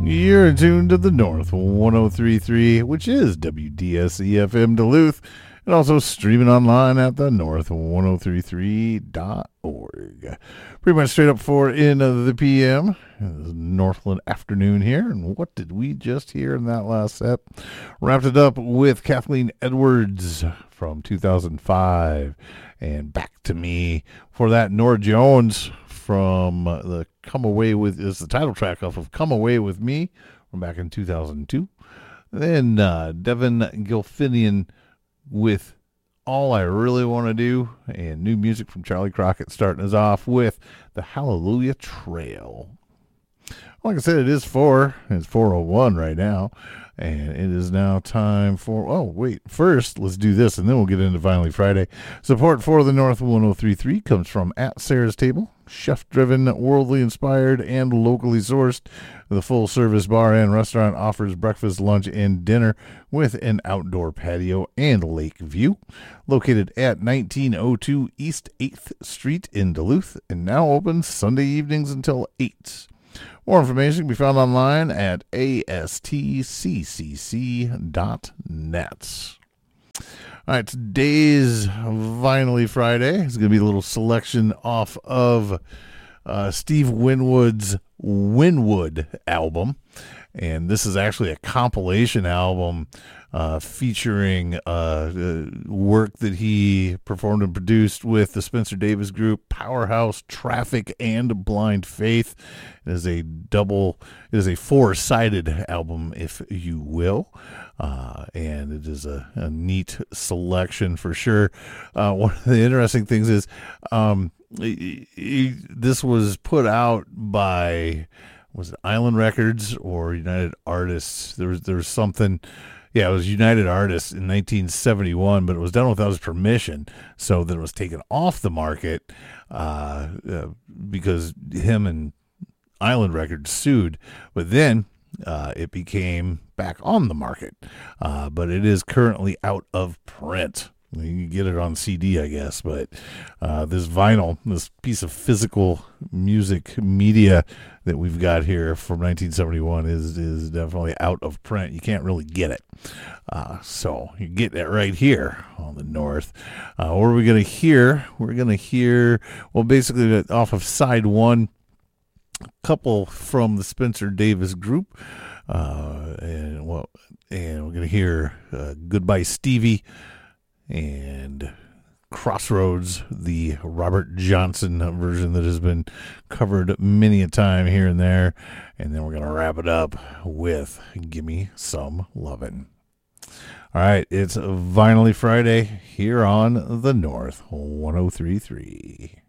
You're tuned to the North 1033, which is WDSE-FM Duluth, and also streaming online at the north1033.org. Pretty much straight up 4 in the PM. It's Northland afternoon here, and what did we just hear in that last set? Wrapped it up with Kathleen Edwards from 2005, and Back to Me. For that, Norah Jones from the Come Away With, is the title track off of Come Away With Me from back in 2002. Then Devin Gilfinian with All I Really Want to Do, and new music from Charlie Crockett starting us off with the Hallelujah Trail. Like I said, it's 4:01 right now, and it is now time for, first, let's do this, and then we'll get into Finally Friday. Support for the North 1033 comes from At Sarah's Table, chef-driven, worldly inspired, and locally sourced. The full-service bar and restaurant offers breakfast, lunch, and dinner with an outdoor patio and lake view. Located at 1902 East 8th Street in Duluth, and now open Sunday evenings until 8. More information can be found online at astccc.net. All right, today's Finally Friday is going to be a little selection off of Steve Winwood's Winwood album. And this is actually a compilation album featuring work that he performed and produced with the Spencer Davis Group, Powerhouse, Traffic, and Blind Faith. It is a four-sided album, if you will. And it is a neat selection for sure. One of the interesting things is this was put out by, was it Island Records or United Artists? There was something. Yeah, it was United Artists in 1971, but it was done without his permission, so that it was taken off the market because him and Island Records sued. But then it became back on the market, but it is currently out of print. You can get it on CD, I guess, but this vinyl, this piece of physical music media that we've got here from 1971 is definitely out of print. You can't really get it. So you get it right here on the North. What are we going to hear? We're going to hear, well, basically off of side one, a couple from the Spencer Davis Group. And we're going to hear Goodbye Stevie and Crossroads, the Robert Johnson version that has been covered many a time here and there. And then we're going to wrap it up with Gimme Some Lovin'. All right, it's Finally Friday here on the North 1033.